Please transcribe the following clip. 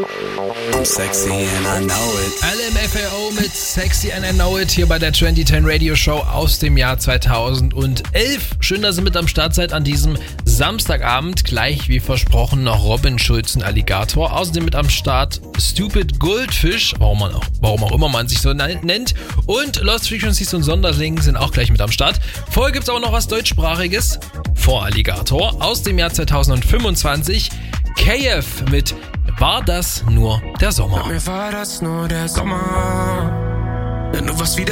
I'm sexy and I know it. LMFAO mit Sexy and I Know It hier bei der 2010 Radio Show aus dem Jahr 2011. Schön, dass ihr mit am Start seid an diesem Samstagabend. Gleich wie versprochen noch Robin Schulzen Alligator. Außerdem mit am Start Stupid Goldfish, warum auch immer man sich so nennt. Und Lost Frequencies und Sonderling sind auch gleich mit am Start. Vorher gibt es aber noch was Deutschsprachiges vor Alligator aus dem Jahr 2025. KF mit War das nur der Sommer? Mir war das nur der Sommer, wenn du was wieder